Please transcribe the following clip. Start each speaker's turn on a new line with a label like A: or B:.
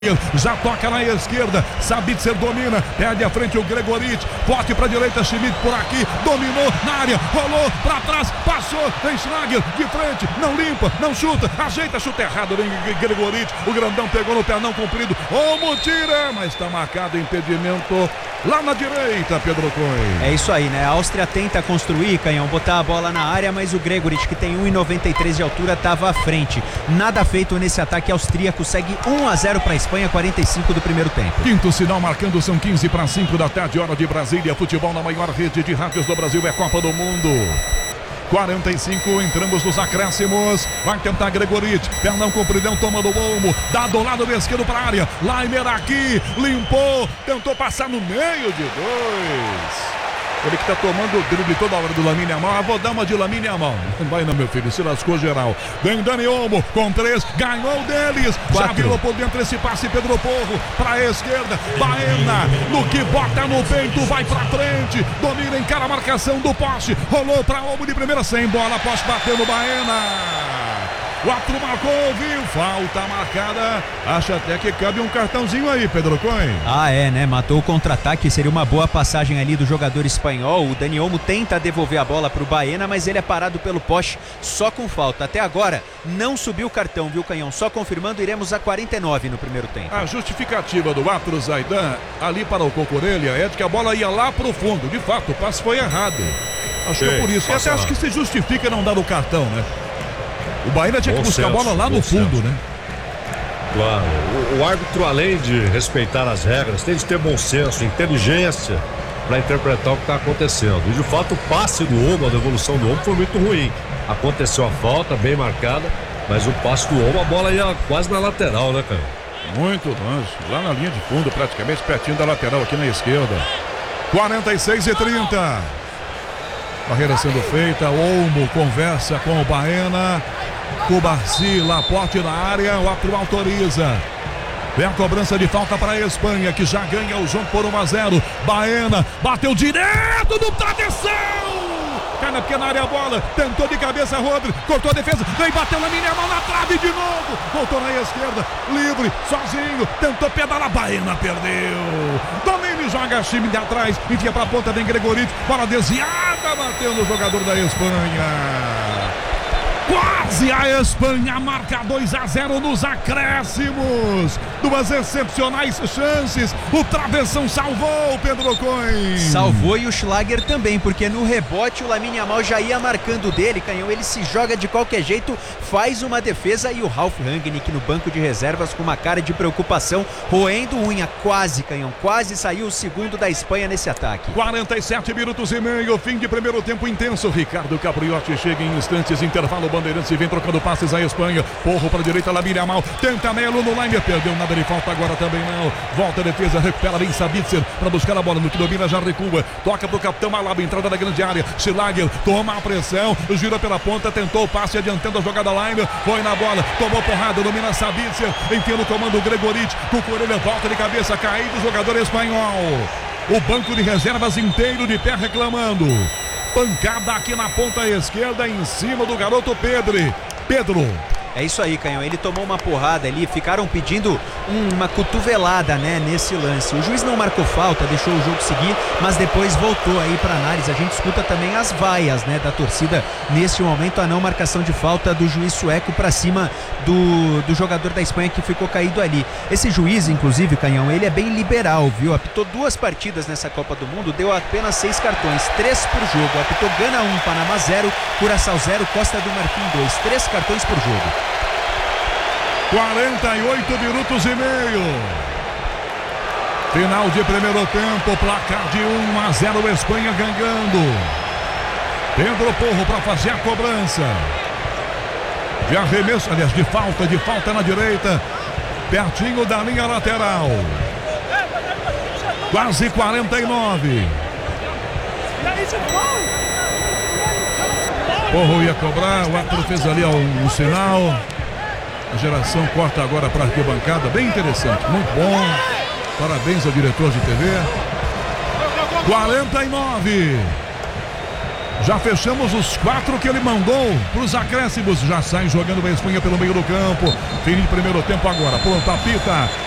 A: Já toca na esquerda, Sabitzer domina, perde a frente o Gregoritch, bote pra direita, Schmidt por aqui, dominou na área, rolou pra trás, passou, tem Schlager de frente, não limpa, não chuta, ajeita, chuta errado, vem Gregoritch, o grandão pegou no pé não cumprido, Olmo tira, mas tá marcado impedimento lá na direita, Pedro Coelho.
B: É isso aí, né? A Áustria tenta construir, Canhão, botar a bola na área, mas o Gregoritch, que tem 1,93 de altura, estava à frente. Nada feito nesse ataque austríaco, segue 1-0 para a Espanha, 45 do primeiro tempo.
A: Quinto sinal marcando, são 15:05 da tarde, hora de Brasília. Futebol na maior rede de rádios do Brasil, é Copa do Mundo. 45, entramos nos acréscimos. Vai tentar Gregoritch, pernão compridão, toma do Olmo, dá do lado esquerdo para a área. Laimer aqui, limpou, tentou passar no meio de dois. Ele que tá tomando o drible toda hora do Lamine Yamal. Vou dar uma de Lamine Yamal. Não vai não, meu filho, se lascou geral. Vem Dani Olmo com 3, ganhou deles.
B: 4.
A: Já virou por dentro esse passe, Pedro Porro pra esquerda. Baena, no que bota no peito, vai pra frente. Domina, encara a marcação do poste. Rolou pra Olmo de primeira, sem bola, poste bateu no Baena. O outro marcou, viu? Falta marcada. Acha até que cabe um cartãozinho aí, Pedro Coelho.
B: Né? Matou o contra-ataque, seria uma boa passagem ali do jogador espanhol. O Dani Olmo tenta devolver a bola pro Baena, mas ele é parado pelo poste só com falta. Até agora, não subiu o cartão, viu, Canhão? Só confirmando, iremos a 49 no primeiro tempo.
A: A justificativa do Arthur Zaidan ali para o Cocorelha é de que a bola ia lá pro fundo. De fato, o passe foi errado. Acho que é por isso. E até acho que se justifica não dar o cartão, né? O Baena tinha que buscar a bola lá no fundo, né?
C: Claro. O árbitro, além de respeitar as regras, tem de ter bom senso, inteligência para interpretar o que está acontecendo. E de fato, o passe do Olmo, a devolução do Olmo foi muito ruim. Aconteceu a falta, bem marcada, mas o passe do Olmo, a bola ia quase na lateral, né, cara?
A: Muito longe, lá na linha de fundo, praticamente pertinho da lateral aqui na esquerda. 46:30. Barreira sendo feita, Olmo conversa com o Baena. Cubarsi, Laporte na área, o árbitro autoriza. Vem a cobrança de falta para a Espanha, que já ganha o jogo por 1-0. Baena bateu direto do travessão. Cai na pequena área a bola, tentou de cabeça Rodri, cortou a defesa, vem bateu na minha mão na trave de novo. Voltou na esquerda, livre, sozinho, tentou pedalar, Baena perdeu. Domine, joga time de atrás, enfia para a ponta, vem Gregoritch, bola desviada, bateu no jogador da Espanha. Quase a Espanha marca 2-0 nos acréscimos. Duas excepcionais chances. O travessão salvou, Pedro Coelho.
B: Salvou, e o Schlager também, porque no rebote o Lamine Yamal já ia marcando dele, Canhão. Ele se joga de qualquer jeito, faz uma defesa, e o Ralf Rangnick no banco de reservas com uma cara de preocupação, roendo unha. Quase, Canhão, quase saiu o segundo da Espanha nesse ataque.
A: 47 minutos e meio, fim de primeiro tempo intenso. Ricardo Capriotti chega em instantes, intervalo, Bandeirantes, e vem trocando passes à Espanha. Porro para a direita, Lamine Yamal, tenta Melo no line, perdeu nada de falta, agora também não. Volta a defesa, recupera, vem Sabitzer para buscar a bola, no que domina já recua, toca pro capitão Alaba, entrada da grande área, Schlager toma a pressão, gira pela ponta, tentou o passe adiantando a jogada line, foi na bola, tomou porrada, domina Sabitzer, enfia no comando o Gregoritch, Cucurella volta de cabeça, caído o jogador espanhol. O banco de reservas inteiro de pé reclamando. Pancada aqui na ponta esquerda, em cima do garoto Pedro.
B: É isso aí, Canhão, ele tomou uma porrada ali, ficaram pedindo uma cotovelada, né, nesse lance. O juiz não marcou falta, deixou o jogo seguir, mas depois voltou aí para análise. A gente escuta também as vaias, né, da torcida neste momento, a não marcação de falta do juiz sueco para cima do jogador da Espanha que ficou caído ali. Esse juiz, inclusive, Canhão, ele é bem liberal, viu? Apitou 2 partidas nessa Copa do Mundo, deu apenas 6 cartões, 3 por jogo. Apitou Gana 1, Panamá 0, Curaçao 0, Costa do Marfim 2, 3 cartões por jogo.
A: 48 minutos e meio. Final de primeiro tempo, placar de 1-0, Espanha ganhando. Pedro Porro para fazer a cobrança. De arremesso, aliás, de falta na direita, pertinho da linha lateral. Quase 49. Porro ia cobrar, o árbitro fez ali um sinal. A geração corta agora para a arquibancada, bem interessante, muito bom. Parabéns ao diretor de TV. 49. Já fechamos os 4 que ele mandou para os acréscimos. Já sai jogando a Espanha pelo meio do campo. Fim de primeiro tempo agora. Pronto, apita